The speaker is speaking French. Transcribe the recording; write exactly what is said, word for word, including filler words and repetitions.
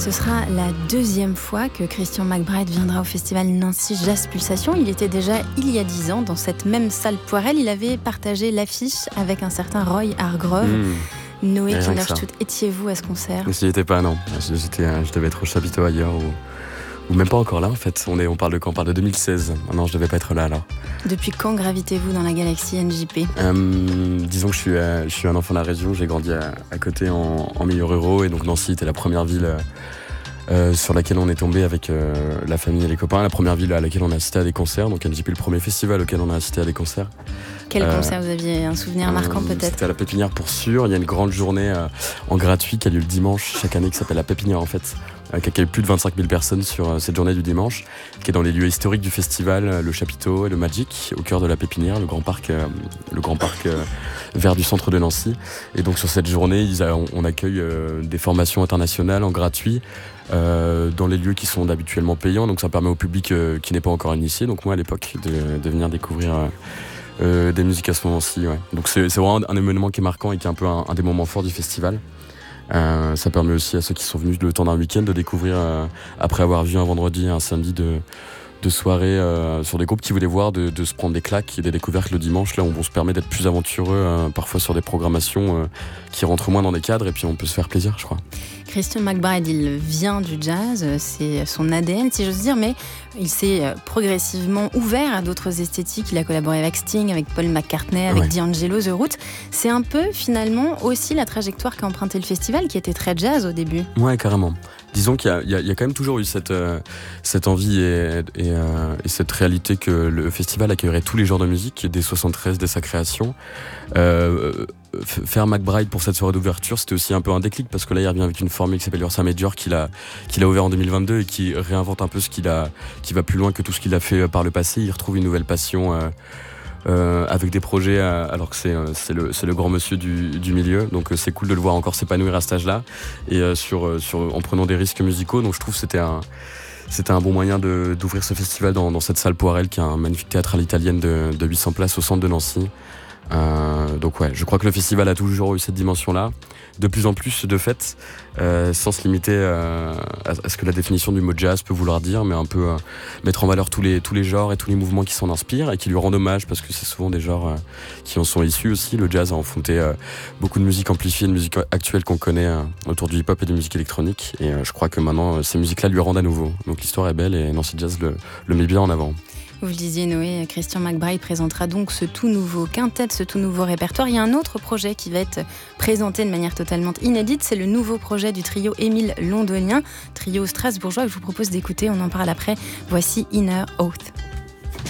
Ce sera la deuxième fois que Christian McBride viendra au festival Nancy Jazz Pulsation. Il était déjà il y a dix ans dans cette même salle Poirel. Il avait partagé l'affiche avec un certain Roy Hargrove. Mmh. Noé Kinderstut, étiez-vous à ce concert? Je n'y étais pas, non. J'étais, je devais être au chapiteau ailleurs ou, ou même pas encore là en fait. On, est, on parle de quand? On parle de deux mille seize. Ah non, je devais pas être là alors. Depuis quand gravitez-vous dans la galaxie N J P? euh, Disons que je suis, euh, je suis un enfant de la région. J'ai grandi à, à côté en, en milieu ruraux et donc Nancy était la première ville euh, euh, sur laquelle on est tombé avec euh, la famille et les copains. La première ville à laquelle on a assisté à des concerts. Donc N J P, le premier festival auquel on a assisté à des concerts. Quel euh, concert vous aviez un souvenir marquant euh, peut-être? C'était à la Pépinière pour sûr. Il y a une grande journée euh, en gratuit qui a lieu le dimanche chaque année qui s'appelle la Pépinière en fait, euh, qui accueille plus de vingt-cinq mille personnes sur euh, cette journée du dimanche, qui est dans les lieux historiques du festival, euh, le chapiteau et le Magic, au cœur de la Pépinière, le grand parc, euh, le grand parc euh, vert du centre de Nancy. Et donc sur cette journée, ils a, on, on accueille euh, des formations internationales en gratuit. Euh, dans les lieux qui sont habituellement payants, donc ça permet au public euh, qui n'est pas encore initié, donc moi à l'époque, de, de venir découvrir euh, euh, des musiques à ce moment-ci. Ouais. Donc c'est, c'est vraiment un, un événement qui est marquant et qui est un peu un, un des moments forts du festival. Euh, ça permet aussi à ceux qui sont venus le temps d'un week-end de découvrir, euh, après avoir vu un vendredi et un samedi de, de soirée euh, sur des groupes qui voulaient voir, de, de se prendre des claques et des découvertes le dimanche. Là, on, on se permet d'être plus aventureux, euh, parfois sur des programmations euh, qui rentrent moins dans des cadres et puis on peut se faire plaisir, je crois. Christian McBride, il vient du jazz, c'est son A D N si j'ose dire, mais il s'est progressivement ouvert à d'autres esthétiques. Il a collaboré avec Sting, avec Paul McCartney, avec ouais. D'Angelo, The Roots. C'est un peu finalement aussi la trajectoire qu'a emprunté le festival, qui était très jazz au début. Ouais, carrément. Disons qu'il y a, il y a, il y a quand même toujours eu cette, euh, cette envie et, et, euh, et cette réalité que le festival accueillerait tous les genres de musique, dès soixante-treize, dès sa création. Euh, faire McBride pour cette soirée d'ouverture, c'était aussi un peu un déclic, parce que là, il revient avec une formule qui s'appelle Ursa Major, qu'il a, qu'il a ouvert en deux mille vingt-deux et qui réinvente un peu ce qu'il a, qui va plus loin que tout ce qu'il a fait par le passé. Il retrouve une nouvelle passion euh, Euh, avec des projets euh, alors que c'est, euh, c'est, le, c'est le grand monsieur du, du milieu, donc euh, c'est cool de le voir encore s'épanouir à cet âge-là et euh, sur, euh, sur, en prenant des risques musicaux. Donc je trouve que c'était un, c'était un bon moyen de, d'ouvrir ce festival dans, dans cette salle Poirel, qui est un magnifique théâtre à l'italienne de, de huit cents places au centre de Nancy. Euh, donc ouais, je crois que le festival a toujours eu cette dimension-là, de plus en plus de fait, euh, sans se limiter euh, à, à ce que la définition du mot jazz peut vouloir dire, mais un peu euh, mettre en valeur tous les, tous les genres et tous les mouvements qui s'en inspirent et qui lui rendent hommage, parce que c'est souvent des genres euh, qui en sont issus aussi. Le jazz a enfanté euh, beaucoup de musique amplifiée, de musique actuelle qu'on connaît euh, autour du hip-hop et de musique électronique, et euh, je crois que maintenant euh, ces musiques-là lui rendent à nouveau. Donc l'histoire est belle et Nancy Jazz le, le met bien en avant. Vous le disiez, Noé, Christian McBride présentera donc ce tout nouveau quintet, ce tout nouveau répertoire. Il y a un autre projet qui va être présenté de manière totalement inédite, c'est le nouveau projet du trio Émile Londonien, trio strasbourgeois que je vous propose d'écouter, on en parle après. Voici Inner Oath.